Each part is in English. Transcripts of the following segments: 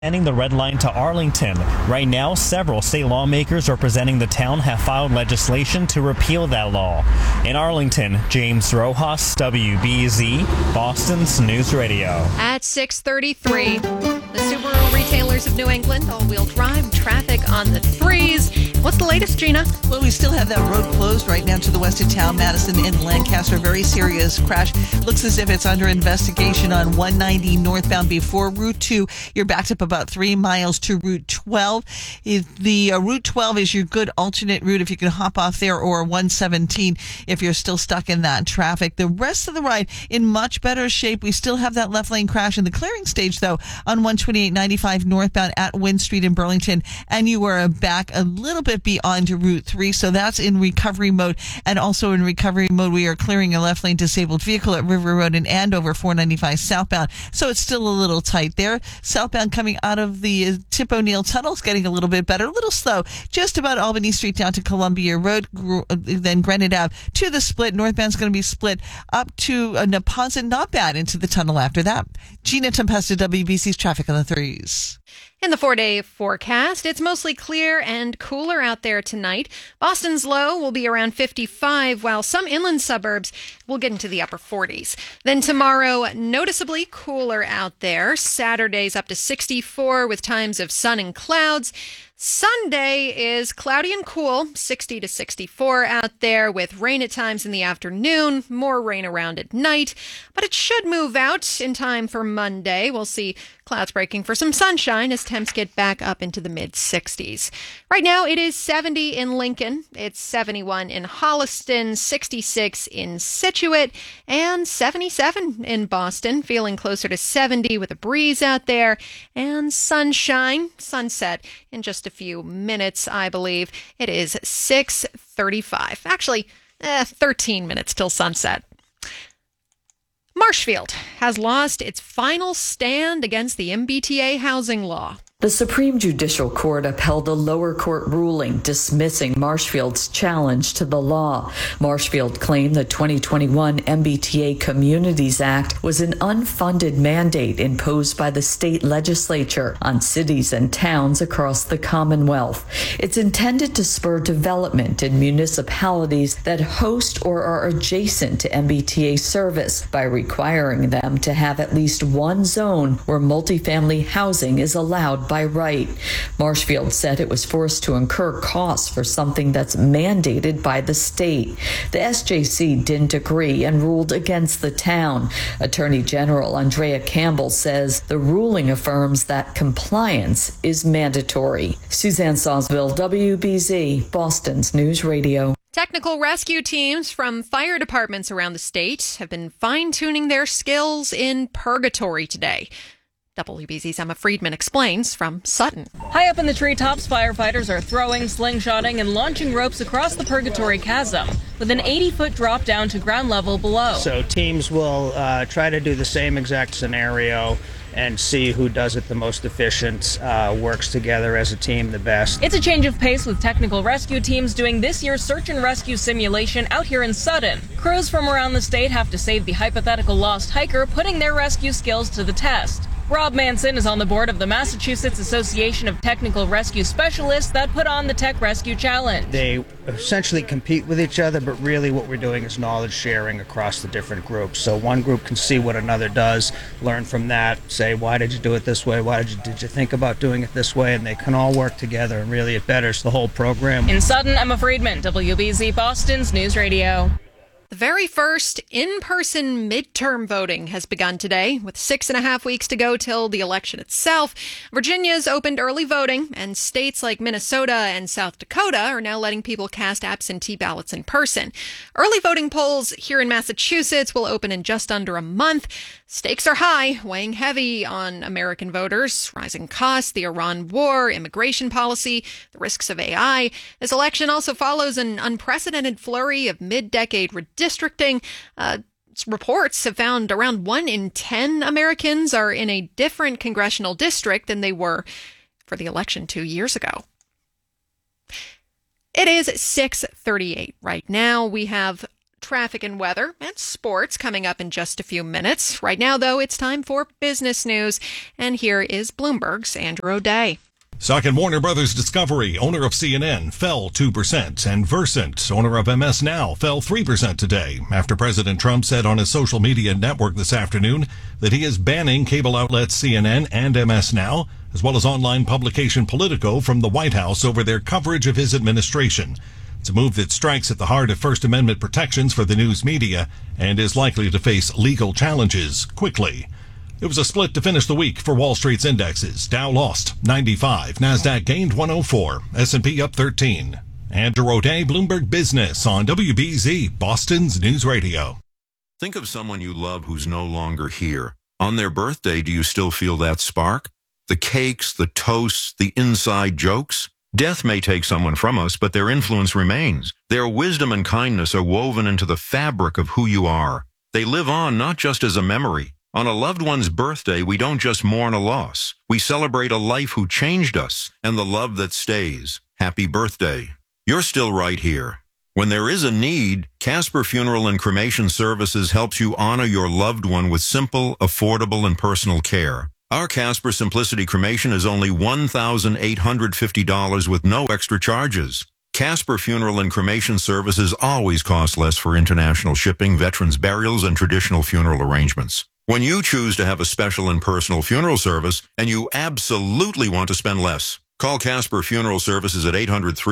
Extending the red line to Arlington. Right now, several state lawmakers representing the town have filed legislation to repeal that law. In Arlington, James Rojas, WBZ, Boston's News Radio. At 6:33, the Subaru retailers of New England, all-wheel drive, traffic on the threes. What's the latest, Gina? Well, we still have that road closed right now to the west of town, Madison and Lancaster. Very serious crash. Looks as if it's under investigation on 190 northbound before Route 2. You're backed up about 3 miles to Route 12. The Route 12 is your good alternate route if you can hop off there, or 117 if you're still stuck in that traffic. The rest of the ride in much better shape. We still have that left lane crash in the clearing stage, though, on 128.95 northbound at Wynn Street in Burlington, and you are back a little bit beyond Route 3, so that's in recovery mode. And also in recovery mode, we are clearing a left lane disabled vehicle at River Road in Andover, 495 southbound, so it's still a little tight there. Southbound coming out of the Tip O'Neill Tunnel is getting a little bit better, a little slow, just about Albany Street down to Columbia Road, then Granite Ave to the split. Northbound's going to be split up to Neponset, not bad into the tunnel after that. Gina Tempesta, WBC's traffic on the threes. In the 4-day forecast, it's mostly clear and cooler out there tonight. Boston's low will be around 55, while some inland suburbs will get into the upper 40s. Then tomorrow, noticeably cooler out there. Saturday's up to 64 with times of sun and clouds. Sunday is cloudy and cool, 60 to 64 out there with rain at times in the afternoon, more rain around at night, but it should move out in time for Monday. We'll see clouds breaking for some sunshine as temps get back up into the mid-60s. Right now it is 70 in Lincoln, it's 71 in Holliston, 66 in Scituate, and 77 in Boston, feeling closer to 70 with a breeze out there, and sunshine, sunset in just a few minutes, I believe. It is 6:35. Actually, 13 minutes till sunset. Marshfield has lost its final stand against the MBTA housing law. The Supreme Judicial Court upheld a lower court ruling dismissing Marshfield's challenge to the law. Marshfield claimed the 2021 MBTA Communities Act was an unfunded mandate imposed by the state legislature on cities and towns across the Commonwealth. It's intended to spur development in municipalities that host or are adjacent to MBTA service by requiring them to have at least one zone where multifamily housing is allowed by right. Marshfield said it was forced to incur costs for something that's mandated by the state. The SJC didn't agree and ruled against the town. Attorney General Andrea Campbell says the ruling affirms that compliance is mandatory. Suzanne Sawsville, WBZ, Boston's News Radio. Technical rescue teams from fire departments around the state have been fine-tuning their skills in purgatory today. WBZ's Emma Friedman explains from Sutton. High up in the treetops, firefighters are throwing, slingshotting, and launching ropes across the Purgatory Chasm with an 80-foot drop down to ground level below. So teams will try to do the same exact scenario and see who does it the most efficient, works together as a team the best. It's a change of pace with technical rescue teams doing this year's search and rescue simulation out here in Sutton. Crews from around the state have to save the hypothetical lost hiker, putting their rescue skills to the test. Rob Manson is on the board of the Massachusetts Association of Technical Rescue Specialists that put on the Tech Rescue Challenge. They essentially compete with each other, but really what we're doing is knowledge sharing across the different groups. So one group can see what another does, learn from that, say, why did you do it this way? Did you think about doing it this way? And they can all work together, and really it betters the whole program. In Sutton, Emma Friedman, WBZ Boston's News Radio. The very first in-person midterm voting has begun today, with 6.5 weeks to go till the election itself. Virginia's opened early voting, and states like Minnesota and South Dakota are now letting people cast absentee ballots in person. Early voting polls here in Massachusetts will open in just under a month. Stakes are high, weighing heavy on American voters. Rising costs, the Iran war, immigration policy, the risks of AI. This election also follows an unprecedented flurry of mid-decade redistricting. Reports have found around 1 in 10 Americans are in a different congressional district than they were for the election 2 years ago. It is 6:38 right now. We have traffic and weather and sports coming up in just a few minutes. Right now, though, it's time for business news. And here is Bloomberg's Andrew O'Day. Stock in Warner Brothers Discovery, owner of CNN, fell 2%, and Versant, owner of MS Now, fell 3% today after President Trump said on his social media network this afternoon that he is banning cable outlets CNN and MS Now, as well as online publication Politico, from the White House over their coverage of his administration. It's a move that strikes at the heart of First Amendment protections for the news media and is likely to face legal challenges quickly. It was a split to finish the week for Wall Street's indexes. Dow lost 95, Nasdaq gained 104, S&P up 13. Andrew O'Day, Bloomberg Business on WBZ, Boston's News Radio. Think of someone you love who's no longer here. On their birthday, do you still feel that spark? The cakes, the toasts, the inside jokes? Death may take someone from us, but their influence remains. Their wisdom and kindness are woven into the fabric of who you are. They live on not just as a memory. On a loved one's birthday, we don't just mourn a loss. We celebrate a life who changed us and the love that stays. Happy birthday. You're still right here. When there is a need, Casper Funeral and Cremation Services helps you honor your loved one with simple, affordable, and personal care. Our Casper Simplicity Cremation is only $1,850 with no extra charges. Casper Funeral and Cremation Services always cost less for international shipping, veterans' burials, and traditional funeral arrangements. When you choose to have a special and personal funeral service, and you absolutely want to spend less, call Casper Funeral Services at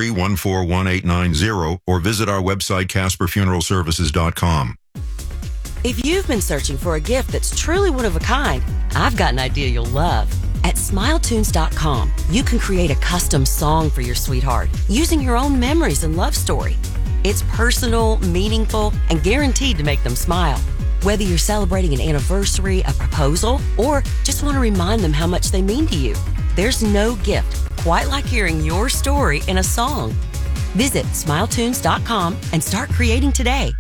800-314-1890 or visit our website, CasperFuneralServices.com. If you've been searching for a gift that's truly one of a kind, I've got an idea you'll love. At SmileTunes.com, you can create a custom song for your sweetheart using your own memories and love story. It's personal, meaningful, and guaranteed to make them smile. Whether you're celebrating an anniversary, a proposal, or just want to remind them how much they mean to you, there's no gift quite like hearing your story in a song. Visit SmileTunes.com and start creating today.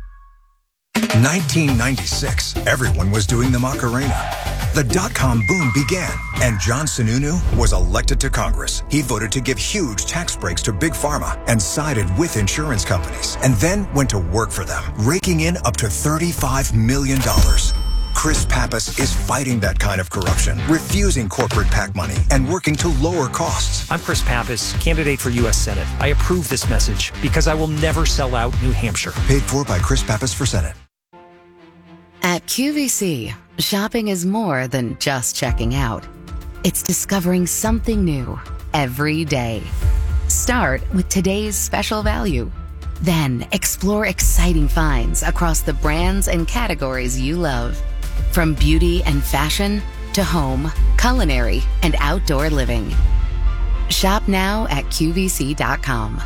1996, everyone was doing the Macarena. The dot-com boom began, and John Sununu was elected to Congress. He voted to give huge tax breaks to Big Pharma and sided with insurance companies, and then went to work for them, raking in up to $35 million. Chris Pappas is fighting that kind of corruption, refusing corporate PAC money, and working to lower costs. I'm Chris Pappas, candidate for U.S. Senate. I approve this message because I will never sell out New Hampshire. Paid for by Chris Pappas for Senate. At QVC, shopping is more than just checking out. It's discovering something new every day. Start with today's special value. Then explore exciting finds across the brands and categories you love. From beauty and fashion to home, culinary, and outdoor living. Shop now at QVC.com.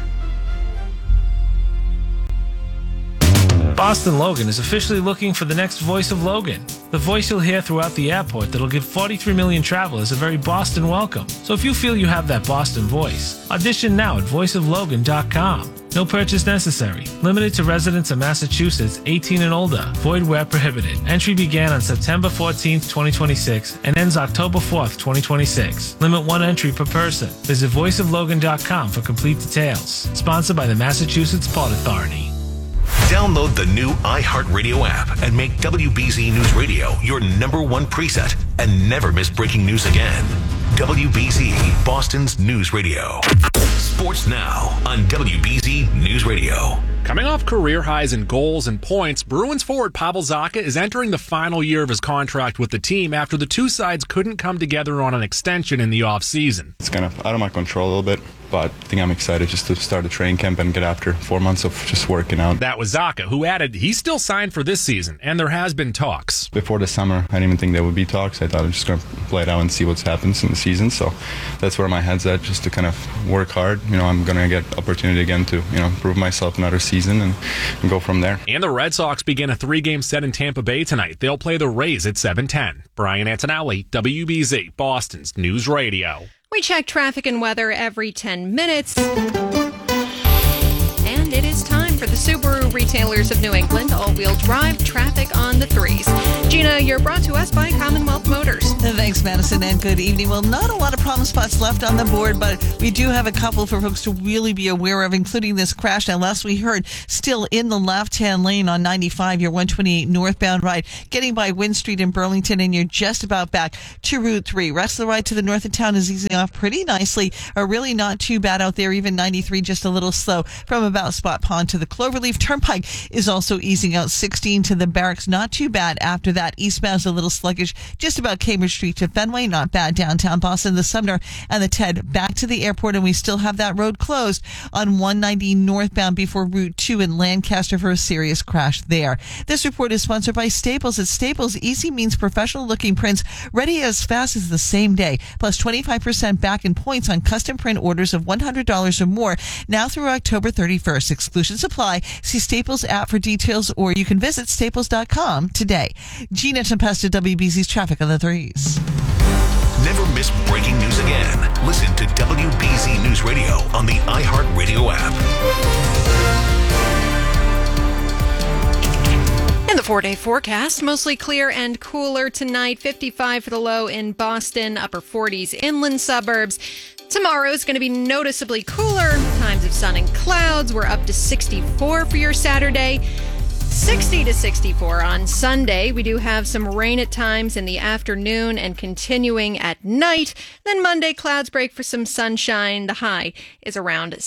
Boston Logan is officially looking for the next voice of Logan. The voice you'll hear throughout the airport that'll give 43 million travelers a very Boston welcome. So if you feel you have that Boston voice, audition now at voiceoflogan.com. No purchase necessary. Limited to residents of Massachusetts 18 and older. Void where prohibited. Entry began on September 14th, 2026 and ends October 4th, 2026. Limit 1 entry per person. Visit voiceoflogan.com for complete details. Sponsored by the Massachusetts Port Authority. Download the new iHeartRadio app and make WBZ News Radio your #1 preset and never miss breaking news again. WBZ, Boston's News Radio. Sports now on WBZ News Radio. Coming off career highs in goals and points, Bruins forward Pavel Zacha is entering the final year of his contract with the team after the two sides couldn't come together on an extension in the offseason. It's kind of out of my control a little bit, but I think I'm excited just to start the training camp and get after 4 months of just working out. That was Zacha, who added he's still signed for this season, and there has been talks. Before the summer, I didn't even think there would be talks. I thought I'm just going to play it out and see what happens in the season, so that's where my head's at, just to kind of work hard. I'm going to get opportunity again to, prove myself another season and go from there. And the Red Sox begin a 3-game set in Tampa Bay tonight. They'll play the Rays at 7:10. Brian Antonelli, WBZ, Boston's News Radio. We check traffic and weather every 10 minutes. And it is time for the Subaru retailers of New England. All-wheel drive traffic on the 3s. Gina, you're brought to us by Commonwealth Motors. Thanks, Madison, and good evening. Well, not a lot of problem spots left on the board, but we do have a couple for folks to really be aware of, including this crash. Now, last we heard, still in the left-hand lane on 95, your 128 northbound ride, getting by Wynn Street in Burlington, and you're just about back to Route 3. Rest of the ride to the north of town is easing off pretty nicely, or really not too bad out there. Even 93 just a little slow from about Spot Pond to the Cloverleaf. Turnpike is also easing out. 16 to the Barracks, not too bad. After that, eastbound's a little sluggish, just about Cambridge Street to Fenway, not bad. Downtown Boston, the Sumner and the Ted back to the airport, and we still have that road closed on 190 northbound before Route 2 in Lancaster for a serious crash there. This report is sponsored by Staples. At Staples, easy means professional looking prints ready as fast as the same day, plus 25% back in points on custom print orders of $100 or more now through October 31st. Exclusions apply. See Staples app for details, or you can visit staples.com today. Gina Tempesta, WBZ's Traffic on the 3s. Never miss breaking news again. Listen to WBZ News Radio on the iHeartRadio app. In the 4-day forecast, mostly clear and cooler tonight. 55 for the low in Boston, upper 40s inland suburbs. Tomorrow is going to be noticeably cooler. Times of sun and clouds. We're up to 64 for your Saturday. 60 to 64 on Sunday. We do have some rain at times in the afternoon and continuing at night. Then Monday, clouds break for some sunshine. The high is around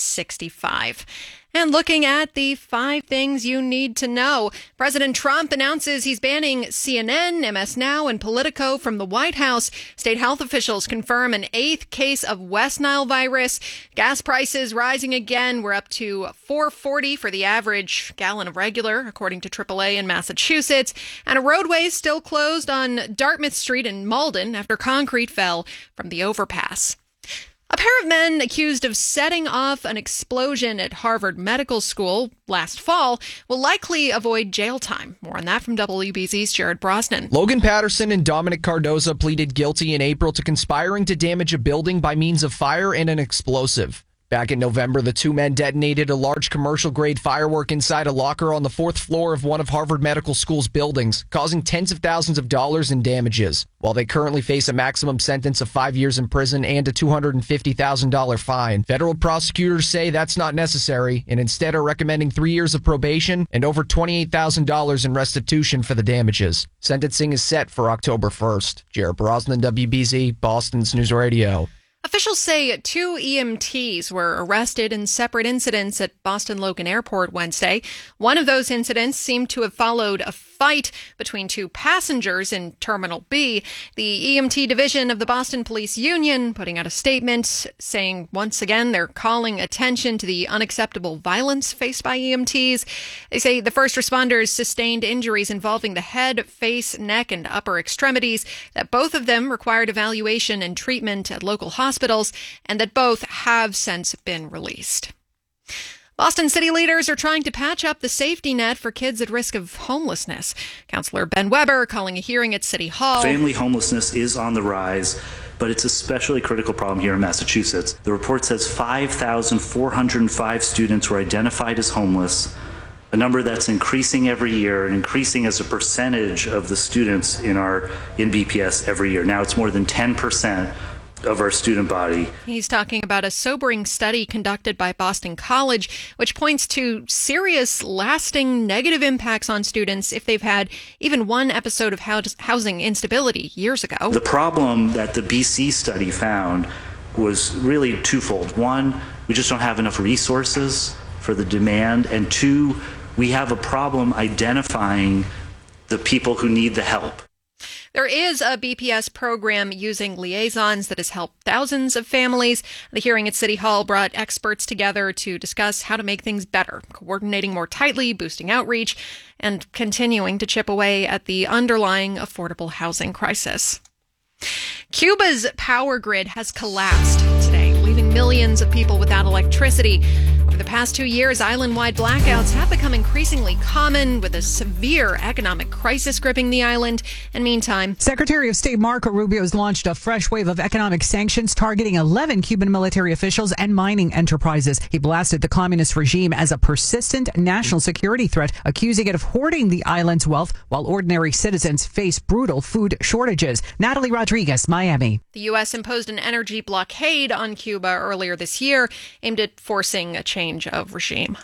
65. And looking at the 5 things you need to know, President Trump announces he's banning CNN, MS Now, and Politico from the White House. State health officials confirm an 8th case of West Nile virus. Gas prices rising again. We're up to $4.40 for the average gallon of regular, according to AAA in Massachusetts. And a roadway is still closed on Dartmouth Street in Malden after concrete fell from the overpass. A pair of men accused of setting off an explosion at Harvard Medical School last fall will likely avoid jail time. More on that from WBZ's Jared Brosnan. Logan Patterson and Dominic Cardoza pleaded guilty in April to conspiring to damage a building by means of fire and an explosive. Back in November, the 2 men detonated a large commercial-grade firework inside a locker on the 4th floor of one of Harvard Medical School's buildings, causing tens of thousands of dollars in damages. While they currently face a maximum sentence of 5 years in prison and a $250,000 fine, federal prosecutors say that's not necessary and instead are recommending 3 years of probation and over $28,000 in restitution for the damages. Sentencing is set for October 1st. Jared Brosnan, WBZ, Boston's News Radio. Officials say 2 EMTs were arrested in separate incidents at Boston Logan Airport Wednesday. One of those incidents seemed to have followed a fight between 2 passengers in Terminal B. The EMT division of the Boston Police Union putting out a statement saying once again they're calling attention to the unacceptable violence faced by EMTs. They say the first responders sustained injuries involving the head, face, neck, and upper extremities, that both of them required evaluation and treatment at local hospitals, and that both have since been released. Boston city leaders are trying to patch up the safety net for kids at risk of homelessness. Councillor Ben Weber calling a hearing at City Hall. Family homelessness is on the rise, but it's especially critical problem here in Massachusetts. The report says 5,405 students were identified as homeless, a number that's increasing every year and increasing as a percentage of the students in BPS every year. Now it's more than 10% of our student body. He's talking about a sobering study conducted by Boston College, which points to serious, lasting negative impacts on students if they've had even one episode of housing instability years ago. The problem that the BC study found was really twofold. One, we just don't have enough resources for the demand, and 2, we have a problem identifying the people who need the help. There is a BPS program using liaisons that has helped thousands of families. The hearing at City Hall brought experts together to discuss how to make things better, coordinating more tightly, boosting outreach, and continuing to chip away at the underlying affordable housing crisis. Cuba's power grid has collapsed today, leaving millions of people without electricity. Over the past 2 years, island-wide blackouts have become increasingly common, with a severe economic crisis gripping the island. And meantime, Secretary of State Marco Rubio has launched a fresh wave of economic sanctions targeting 11 Cuban military officials and mining enterprises. He blasted the communist regime as a persistent national security threat, accusing it of hoarding the island's wealth while ordinary citizens face brutal food shortages. Natalie Rodriguez, Miami. The U.S. imposed an energy blockade on Cuba earlier this year, aimed at forcing a change of regime.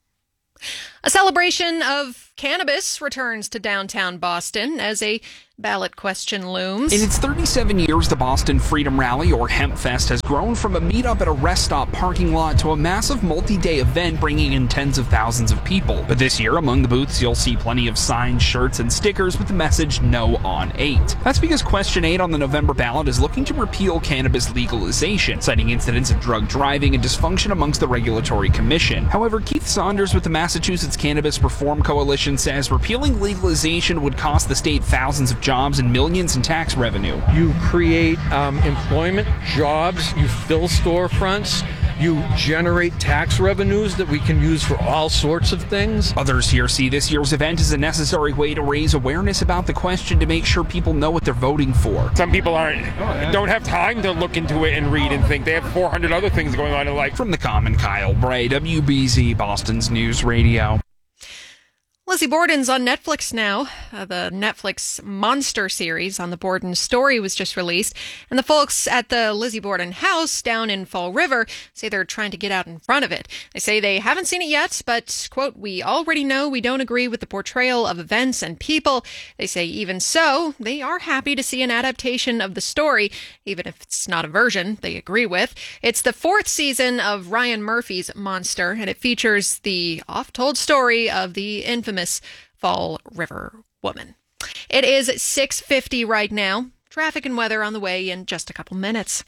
A celebration of cannabis returns to downtown Boston as a ballot question looms. In its 37 years, the Boston Freedom Rally, or Hemp Fest, has grown from a meetup at a rest stop parking lot to a massive multi-day event bringing in tens of thousands of people. But this year, among the booths, you'll see plenty of signs, shirts, and stickers with the message "No on 8." That's because Question 8 on the November ballot is looking to repeal cannabis legalization, citing incidents of drug driving and dysfunction amongst the Regulatory Commission. However, Keith Saunders with the Massachusetts Cannabis Reform Coalition says repealing legalization would cost the state thousands of jobs and millions in tax revenue. You create employment, jobs, you fill storefronts, you generate tax revenues that we can use for all sorts of things. Others here see this year's event as a necessary way to raise awareness about the question to make sure people know what they're voting for. Some people don't have time to look into it and read and think. They have 400 other things going on in life. From the Common, Kyle Bray, WBZ, Boston's News Radio. Lizzie Borden's on Netflix now. The Netflix Monster series on the Borden story was just released. And the folks at the Lizzie Borden house down in Fall River say they're trying to get out in front of it. They say they haven't seen it yet, but, quote, "We already know we don't agree with the portrayal of events and people." They say even so, they are happy to see an adaptation of the story, even if it's not a version they agree with. It's the 4th season of Ryan Murphy's Monster, and it features the oft-told story of the infamous Fall River woman. It is 6:50 right now. Traffic and weather on the way in just a couple minutes.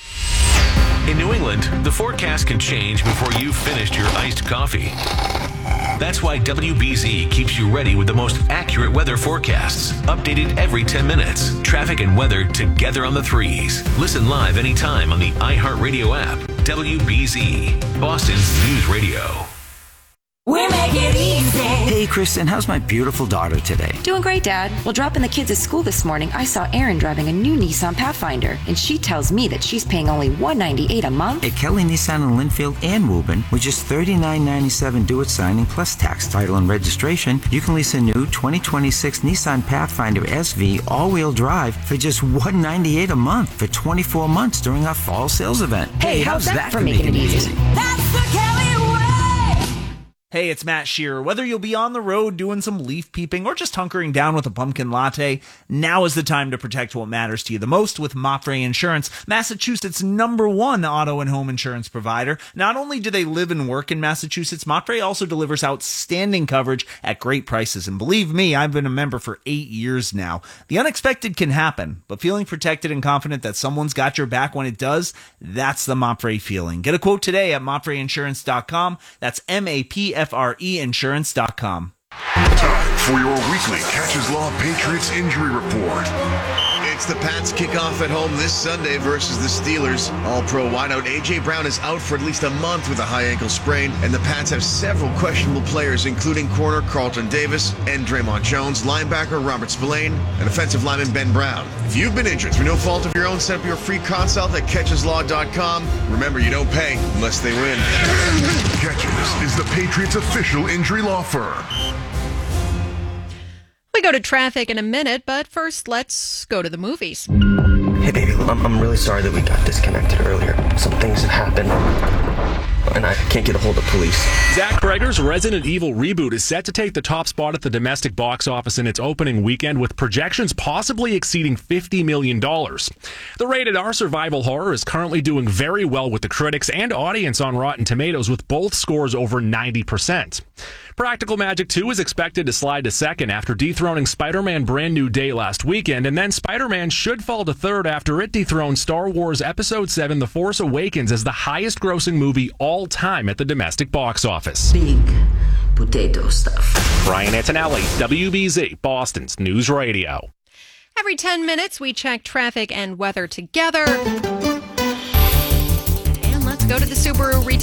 In New England, the forecast can change before you've finished your iced coffee. That's why WBZ keeps you ready with the most accurate weather forecasts, updated every 10 minutes. Traffic and weather together on the 3s. Listen live anytime on the iHeartRadio app. WBZ, Boston's News Radio. We make it easy. Hey, Kristen, how's my beautiful daughter today? Doing great, Dad. Well, dropping the kids at school this morning, I saw Erin driving a new Nissan Pathfinder, and she tells me that she's paying only $198 a month. At Kelly Nissan in Linfield and Woburn, with just $39.97 due at signing plus tax, title, and registration, you can lease a new 2026 Nissan Pathfinder SV all-wheel drive for just $198 a month for 24 months during our fall sales event. Hey, how's that for making it easy? That's the Kelly way! Hey, it's Matt Shearer. Whether you'll be on the road doing some leaf peeping or just hunkering down with a pumpkin latte, now is the time to protect what matters to you the most with Mapfre Insurance, Massachusetts' #1 auto and home insurance provider. Not only do they live and work in Massachusetts, Mapfre also delivers outstanding coverage at great prices. And believe me, I've been a member for 8 years now. The unexpected can happen, but feeling protected and confident that someone's got your back when it does, that's the Mapfre feeling. Get a quote today at mapfreinsurance.com. That's MAPFRE insurance.com. Time for your weekly Catches Law Patriots injury report. It's the Pats kickoff at home this Sunday versus the Steelers. All-Pro wideout A.J. Brown is out for at least a month with a high ankle sprain, and the Pats have several questionable players, including corner Carlton Davis and Draymond Jones, linebacker Robert Spillane, and offensive lineman Ben Brown. If you've been injured through no fault of your own, set up your free consult at catcheslaw.com. Remember, you don't pay unless they win. Catches is the Patriots' official injury law firm. We go to traffic in a minute, but first let's go to the movies. Hey baby, I'm really sorry that we got disconnected earlier. Some things have happened, and I can't get a hold of police. Zach Kreger's Resident Evil reboot is set to take the top spot at the domestic box office in its opening weekend, with projections possibly exceeding $50 million. The rated R survival horror is currently doing very well with the critics and audience on Rotten Tomatoes, with both scores over 90%. Practical Magic 2 is expected to slide to second after dethroning Spider-Man Brand New Day last weekend, and then Spider-Man should fall to third after it dethroned Star Wars Episode 7 The Force Awakens as the highest-grossing movie all time at the domestic box office. Big potato stuff. Brian Antonelli, WBZ, Boston's News Radio. Every 10 minutes, we check traffic and weather together. And let's go to the Subaru retail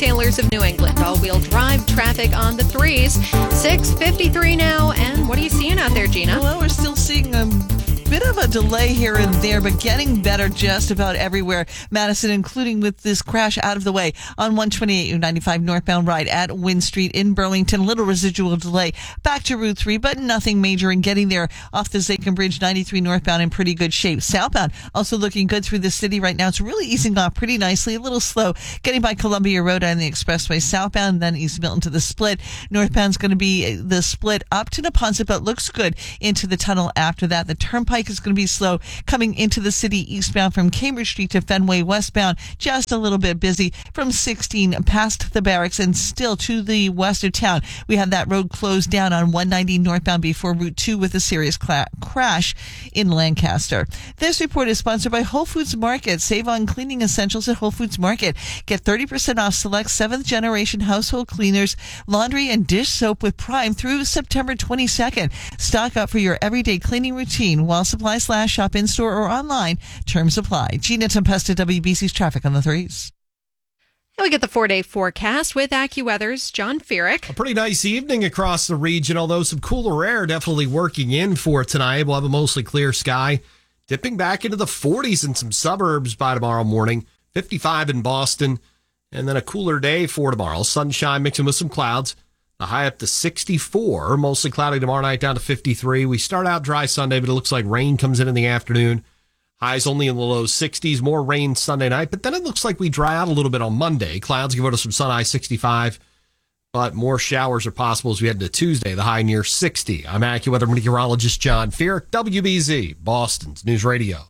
retailers of New England. All-wheel drive traffic on the 3s. 6:53 now, and what are you seeing out there, Gina? Well, we're still seeing bit of a delay here and there, but getting better just about everywhere, Madison, including with this crash out of the way on 128 95 northbound ride at Wynn Street in Burlington. Little residual delay back to Route 3, but nothing major, and getting there off the Zachem Bridge 93 northbound in pretty good shape. Southbound also looking good through the city right now. It's really easing off pretty nicely, a little slow getting by Columbia Road and the expressway southbound, then East Milton to the split. Northbound's going to be the split up to Neponset, but looks good into the tunnel after that. The Turnpike is going to be slow coming into the city eastbound from Cambridge Street to Fenway westbound. Just a little bit busy from 16 past the barracks and still to the west of town. We have that road closed down on 190 northbound before Route 2 with a serious crash in Lancaster. This report is sponsored by Whole Foods Market. Save on cleaning essentials at Whole Foods Market. Get 30% off select 7th generation household cleaners, laundry, and dish soap with Prime through September 22nd. Stock up for your everyday cleaning routine while supplies last. Shop in-store or online. Terms apply. Gina Tempesta, WBC's traffic on the 3s. And we get the 4-day forecast with AccuWeather's John Feerick. A pretty nice evening across the region, although some cooler air definitely working in for tonight. We'll have a mostly clear sky, dipping back into the 40s in some suburbs by tomorrow morning, 55 in Boston, and then a cooler day for tomorrow. Sunshine mixing with some clouds. The high up to 64, mostly cloudy tomorrow night down to 53. We start out dry Sunday, but it looks like rain comes in the afternoon. Highs only in the low 60s, more rain Sunday night, but then it looks like we dry out a little bit on Monday. Clouds give us some sun, high 65, but more showers are possible as we head into Tuesday, the high near 60. I'm AccuWeather meteorologist John Feerick, WBZ, Boston's News Radio.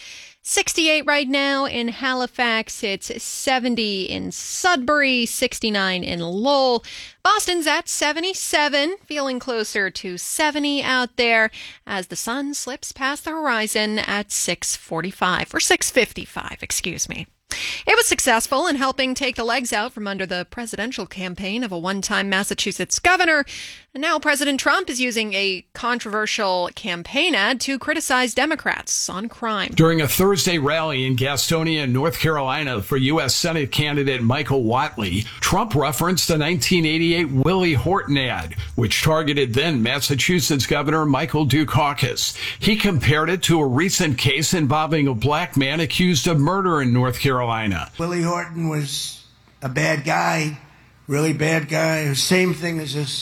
68 right now in Halifax. It's 70 in Sudbury, 69 in Lowell. Boston's at 77, feeling closer to 70 out there as the sun slips past the horizon at 6:45 or 6:55, excuse me. It was successful in helping take the legs out from under the presidential campaign of a one-time Massachusetts governor. And now President Trump is using a controversial campaign ad to criticize Democrats on crime. During a Thursday rally in Gastonia, North Carolina for U.S. Senate candidate Michael Whatley, Trump referenced the 1988 Willie Horton ad, which targeted then Massachusetts Governor Michael Dukakis. He compared it to a recent case involving a black man accused of murder in North Carolina. Willie Horton was a bad guy, really bad guy. Same thing as this,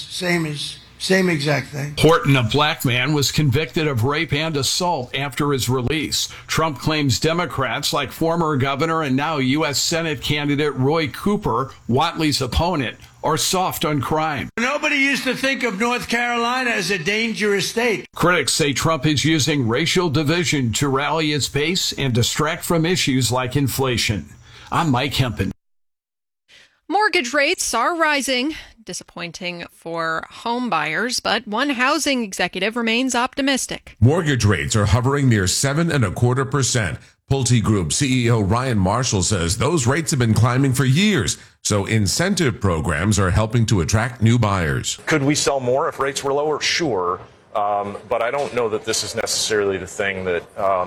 same exact thing. Horton, a black man, was convicted of rape and assault after his release. Trump claims Democrats, like former governor and now U.S. Senate candidate Roy Cooper, Whatley's opponent, are soft on crime. Nobody used to think of North Carolina as a dangerous state. Critics say Trump is using racial division to rally his base and distract from issues like inflation. I'm Mike Hempen. Mortgage rates are rising. Disappointing for home buyers, but one housing executive remains optimistic. Mortgage rates are hovering near 7.25%. Pulte Group CEO Ryan Marshall says those rates have been climbing for years, so incentive programs are helping to attract new buyers. Could we sell more if rates were lower? Sure. But I don't know that this is necessarily the thing that,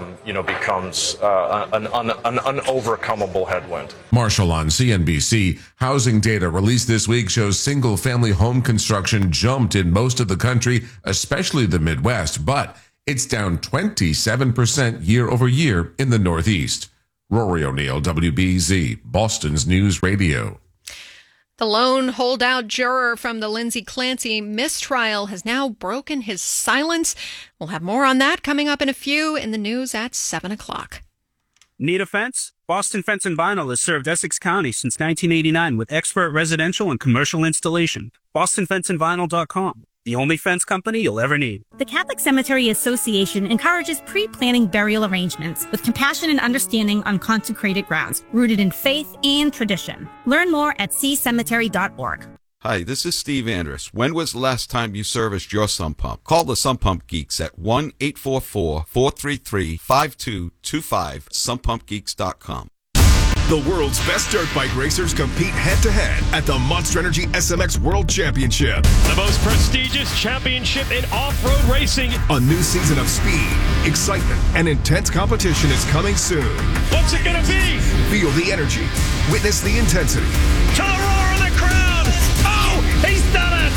becomes an unovercomable headwind. Marshall on CNBC. Housing data released this week shows single-family home construction jumped in most of the country, especially the Midwest, but it's down 27% year over year in the Northeast. Rory O'Neill, WBZ, Boston's News Radio. The lone holdout juror from the Lindsay Clancy mistrial has now broken his silence. We'll have more on that coming up in a few in the news at 7 o'clock. Need a fence? Boston Fence and Vinyl has served Essex County since 1989 with expert residential and commercial installation. BostonFenceandVinyl.com. The only fence company you'll ever need. The Catholic Cemetery Association encourages pre-planning burial arrangements with compassion and understanding on consecrated grounds, rooted in faith and tradition. Learn more at ccemetery.org. Hi, this is Steve Andrus. When was the last time you serviced your sump pump? Call the Sump Pump Geeks at 1-844-433-5225, sumppumpgeeks.com. The world's best dirt bike racers compete head-to-head at the Monster Energy SMX World Championship. The most prestigious championship in off-road racing. A new season of speed, excitement, and intense competition is coming soon. What's it going to be? Feel the energy. Witness the intensity. Toro!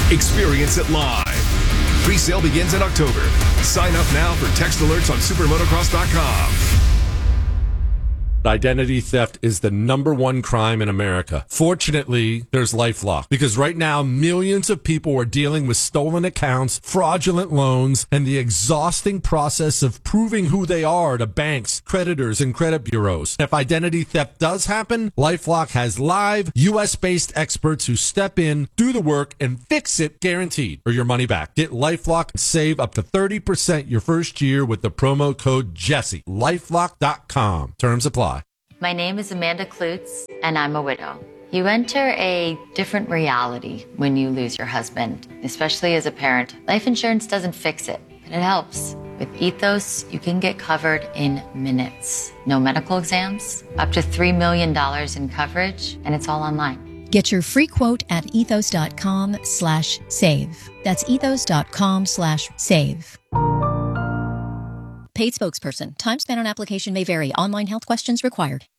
Experience it live. Pre-sale begins in October. Sign up now for text alerts on supermotocross.com. Identity theft is the #1 crime in America. Fortunately, there's LifeLock, because right now millions of people are dealing with stolen accounts, fraudulent loans, and the exhausting process of proving who they are to banks, creditors, and credit bureaus. If identity theft does happen, LifeLock has live US-based experts who step in, do the work, and fix it guaranteed, or your money back. Get LifeLock and save up to 30% your first year with the promo code Jesse. LifeLock.com. Terms apply. My name is Amanda Klutz, and I'm a widow. You enter a different reality when you lose your husband, especially as a parent. Life insurance doesn't fix it, but it helps. With Ethos, you can get covered in minutes. No medical exams, up to $3 million in coverage, and it's all online. Get your free quote at ethos.com/save. That's ethos.com/save. Paid spokesperson. Time spent on application may vary. Online health questions required.